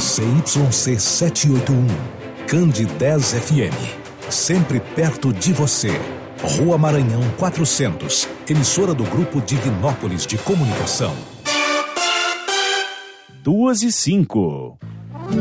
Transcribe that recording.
CYC 781, Candi 10 FM. Sempre perto de você. Rua Maranhão 400, emissora do Grupo Divinópolis de Comunicação. 2:05.